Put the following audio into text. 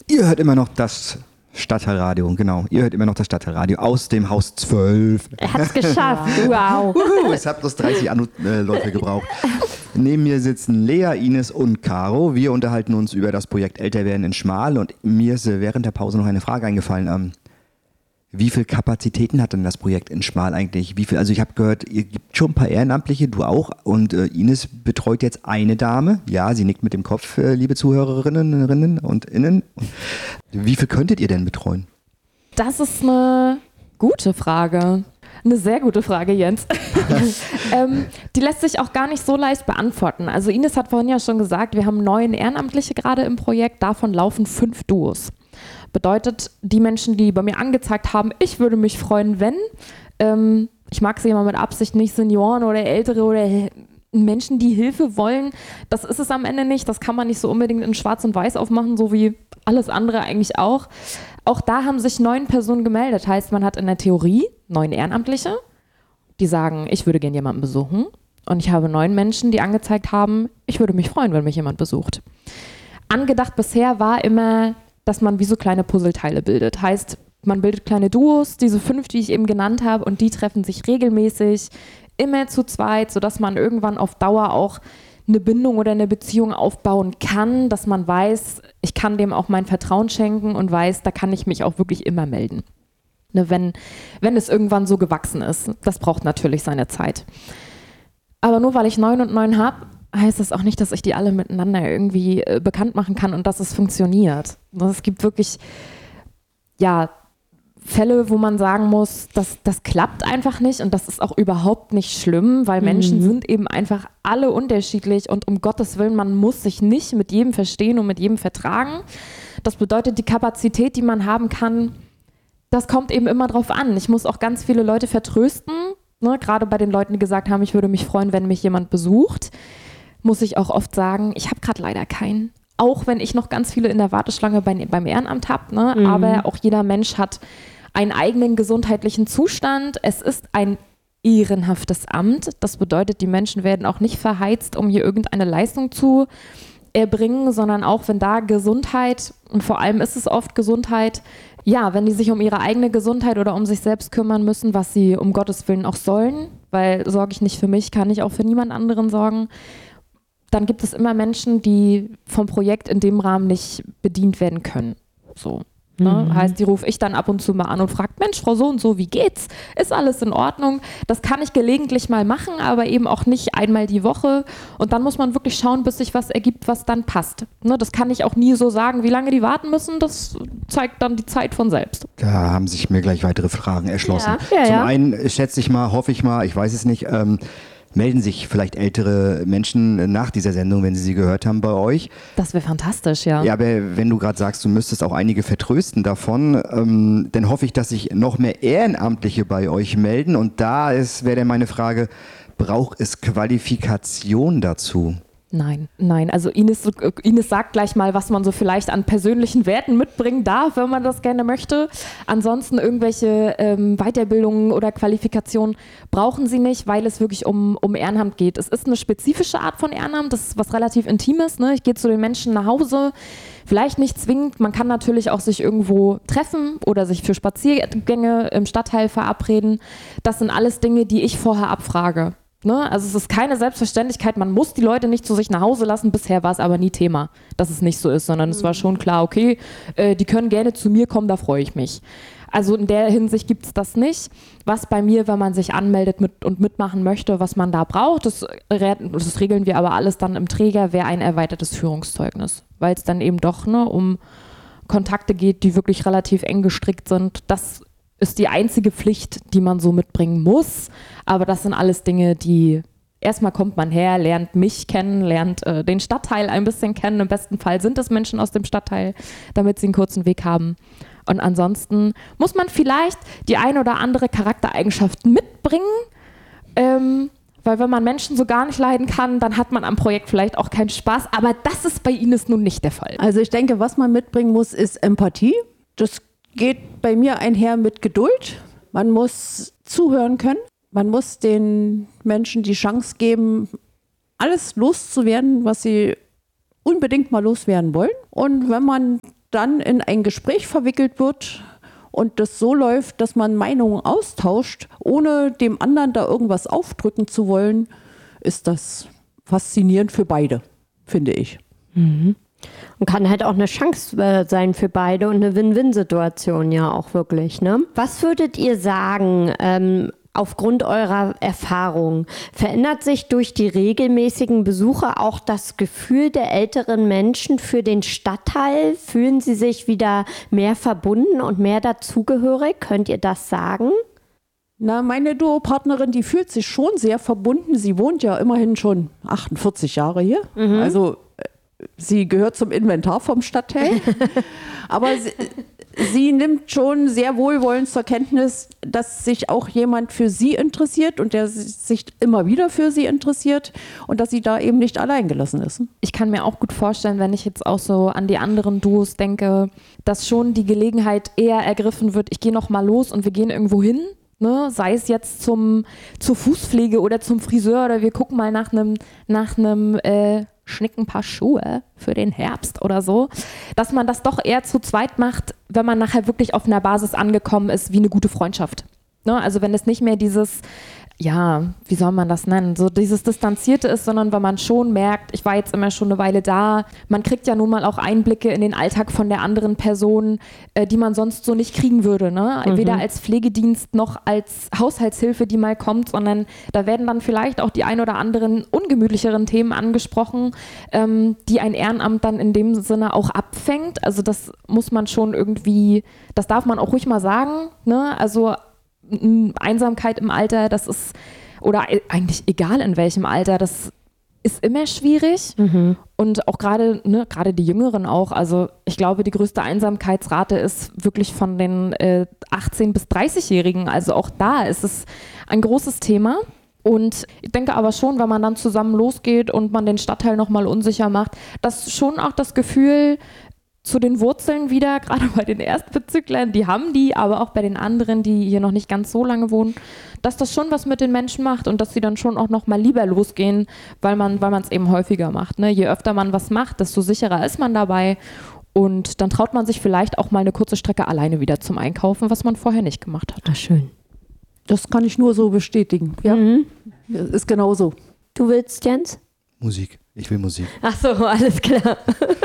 Ihr hört immer noch das Stadtteilradio, genau. Ihr hört immer noch das Stadtteilradio aus dem Haus 12. Er hat's geschafft, wow. Es hat bloß 30 Leute gebraucht. Neben mir sitzen Lea, Ines und Caro. Wir unterhalten uns über das Projekt Älter werden in Schmal und mir ist während der Pause noch eine Frage eingefallen. Wie viele Kapazitäten hat denn das Projekt in Schmal eigentlich? Also ich habe gehört, ihr gibt schon ein paar Ehrenamtliche, du auch. Und Ines betreut jetzt eine Dame. Ja, sie nickt mit dem Kopf, liebe Zuhörerinnen und Innen. Wie viel könntet ihr denn betreuen? Das ist eine gute Frage. Eine sehr gute Frage, Jens. Die lässt sich auch gar nicht so leicht beantworten. Also Ines hat vorhin ja schon gesagt, wir haben 9 Ehrenamtliche gerade im Projekt. Davon laufen 5 Duos. Bedeutet, die Menschen, die bei mir angezeigt haben, ich würde mich freuen, wenn, ich mag sie immer mit Absicht nicht, Senioren oder Ältere oder Menschen, die Hilfe wollen, das ist es am Ende nicht, das kann man nicht so unbedingt in Schwarz und Weiß aufmachen, so wie alles andere eigentlich auch. Auch da haben sich 9 Personen gemeldet, heißt, man hat in der Theorie 9 Ehrenamtliche, die sagen, ich würde gerne jemanden besuchen und ich habe 9 Menschen, die angezeigt haben, ich würde mich freuen, wenn mich jemand besucht. Angedacht bisher war immer, dass man wie so kleine Puzzleteile bildet. Heißt, man bildet kleine Duos, diese 5, die ich eben genannt habe, und die treffen sich regelmäßig, immer zu zweit, sodass man irgendwann auf Dauer auch eine Bindung oder eine Beziehung aufbauen kann, dass man weiß, ich kann dem auch mein Vertrauen schenken und weiß, da kann ich mich auch wirklich immer melden. Ne, wenn es irgendwann so gewachsen ist. Das braucht natürlich seine Zeit. Aber nur weil ich 9 und 9 habe, heißt das auch nicht, dass ich die alle miteinander irgendwie bekannt machen kann und dass es funktioniert. Es gibt wirklich, ja, Fälle, wo man sagen muss, das klappt einfach nicht und das ist auch überhaupt nicht schlimm, weil Menschen sind eben einfach alle unterschiedlich und um Gottes Willen, man muss sich nicht mit jedem verstehen und mit jedem vertragen. Das bedeutet, die Kapazität, die man haben kann, das kommt eben immer drauf an. Ich muss auch ganz viele Leute vertrösten, ne? Gerade bei den Leuten, die gesagt haben, ich würde mich freuen, wenn mich jemand besucht, muss ich auch oft sagen, ich habe gerade leider keinen. Auch wenn ich noch ganz viele in der Warteschlange beim Ehrenamt habe, ne? Aber auch jeder Mensch hat einen eigenen gesundheitlichen Zustand. Es ist ein ehrenhaftes Amt. Das bedeutet, die Menschen werden auch nicht verheizt, um hier irgendeine Leistung zu erbringen, sondern auch wenn da Gesundheit, und vor allem ist es oft Gesundheit, ja, wenn die sich um ihre eigene Gesundheit oder um sich selbst kümmern müssen, was sie um Gottes Willen auch sollen, weil sorge ich nicht für mich, kann ich auch für niemand anderen sorgen, dann gibt es immer Menschen, die vom Projekt in dem Rahmen nicht bedient werden können. So. Ne? Heißt, die rufe ich dann ab und zu mal an und frage, Mensch, Frau so und so, wie geht's? Ist alles in Ordnung? Das kann ich gelegentlich mal machen, aber eben auch nicht einmal die Woche. Und dann muss man wirklich schauen, bis sich was ergibt, was dann passt. Ne? Das kann ich auch nie so sagen, wie lange die warten müssen. Das zeigt dann die Zeit von selbst. Da haben sich mir gleich weitere Fragen erschlossen. Zum einen schätze ich mal, hoffe ich mal, ich weiß es nicht, melden sich vielleicht ältere Menschen nach dieser Sendung, wenn sie gehört haben bei euch. Das wäre fantastisch, ja. Ja, aber wenn du gerade sagst, du müsstest auch einige vertrösten davon, dann hoffe ich, dass sich noch mehr Ehrenamtliche bei euch melden. Und da wäre dann meine Frage, braucht es Qualifikation dazu? Nein. Also Ines sagt gleich mal, was man so vielleicht an persönlichen Werten mitbringen darf, wenn man das gerne möchte. Ansonsten irgendwelche Weiterbildungen oder Qualifikationen brauchen sie nicht, weil es wirklich um Ehrenamt geht. Es ist eine spezifische Art von Ehrenamt, das ist was relativ Intimes. Ne? Ich gehe zu den Menschen nach Hause, vielleicht nicht zwingend. Man kann natürlich auch sich irgendwo treffen oder sich für Spaziergänge im Stadtteil verabreden. Das sind alles Dinge, die ich vorher abfrage. Ne? Also es ist keine Selbstverständlichkeit, man muss die Leute nicht zu sich nach Hause lassen, bisher war es aber nie Thema, dass es nicht so ist, sondern es war schon klar, okay, die können gerne zu mir kommen, da freue ich mich. Also in der Hinsicht gibt es das nicht. Was bei mir, wenn man sich anmeldet und mitmachen möchte, was man da braucht, das regeln wir aber alles dann im Träger, wäre ein erweitertes Führungszeugnis, weil es dann eben doch um Kontakte geht, die wirklich relativ eng gestrickt sind. Das ist die einzige Pflicht, die man so mitbringen muss. Aber das sind alles Dinge, die erstmal kommt man her, lernt mich kennen, lernt den Stadtteil ein bisschen kennen. Im besten Fall sind es Menschen aus dem Stadtteil, damit sie einen kurzen Weg haben. Und ansonsten muss man vielleicht die ein oder andere Charaktereigenschaft mitbringen, weil wenn man Menschen so gar nicht leiden kann, dann hat man am Projekt vielleicht auch keinen Spaß. Aber das ist bei Ines nun nicht der Fall. Also ich denke, was man mitbringen muss, ist Empathie. Das geht bei mir einher mit Geduld. Man muss zuhören können. Man muss den Menschen die Chance geben, alles loszuwerden, was sie unbedingt mal loswerden wollen. Und wenn man dann in ein Gespräch verwickelt wird und das so läuft, dass man Meinungen austauscht, ohne dem anderen da irgendwas aufdrücken zu wollen, ist das faszinierend für beide, finde ich. Und kann halt auch eine Chance sein für beide und eine Win-Win-Situation ja auch wirklich, ne? Was würdet ihr sagen, aufgrund eurer Erfahrung, verändert sich durch die regelmäßigen Besuche auch das Gefühl der älteren Menschen für den Stadtteil? Fühlen sie sich wieder mehr verbunden und mehr dazugehörig? Könnt ihr das sagen? Na, meine Duopartnerin, die fühlt sich schon sehr verbunden. Sie wohnt ja immerhin schon 48 Jahre hier. Also sie gehört zum Inventar vom Stadtteil. Aber sie nimmt schon sehr wohlwollend zur Kenntnis, dass sich auch jemand für sie interessiert und der sich immer wieder für sie interessiert und dass sie da eben nicht allein gelassen ist. Ich kann mir auch gut vorstellen, wenn ich jetzt auch so an die anderen Duos denke, dass schon die Gelegenheit eher ergriffen wird, ich gehe noch mal los und wir gehen irgendwo hin. Ne, sei es jetzt zur Fußpflege oder zum Friseur oder wir gucken mal nach einem schnicken Paar Schuhe für den Herbst oder so, dass man das doch eher zu zweit macht, wenn man nachher wirklich auf einer Basis angekommen ist, wie eine gute Freundschaft. Ne, also wenn es nicht mehr dieses, ja, wie soll man das nennen, so dieses Distanzierte ist, sondern wenn man schon merkt, ich war jetzt immer schon eine Weile da, man kriegt ja nun mal auch Einblicke in den Alltag von der anderen Person, die man sonst so nicht kriegen würde, ne? Weder als Pflegedienst noch als Haushaltshilfe, die mal kommt, sondern da werden dann vielleicht auch die ein oder anderen ungemütlicheren Themen angesprochen, die ein Ehrenamt dann in dem Sinne auch abfängt. Also das muss man schon irgendwie, das darf man auch ruhig mal sagen, ne? Also Einsamkeit im Alter, das ist, oder eigentlich egal in welchem Alter, das ist immer schwierig. Und auch gerade die Jüngeren auch, also ich glaube, die größte Einsamkeitsrate ist wirklich von den 18- bis 30-Jährigen, also auch da ist es ein großes Thema. Und ich denke aber schon, wenn man dann zusammen losgeht und man den Stadtteil nochmal unsicher macht, dass schon auch das Gefühl zu den Wurzeln wieder, gerade bei den Erstbezüglern, die haben die, aber auch bei den anderen, die hier noch nicht ganz so lange wohnen, dass das schon was mit den Menschen macht und dass sie dann schon auch noch mal lieber losgehen, weil man es eben häufiger macht. Ne? Je öfter man was macht, desto sicherer ist man dabei und dann traut man sich vielleicht auch mal eine kurze Strecke alleine wieder zum Einkaufen, was man vorher nicht gemacht hat. Ach, schön. Das kann ich nur so bestätigen. Ja, ist genauso. Du willst, Jens? Musik. Ich will Musik. Ach so, alles klar.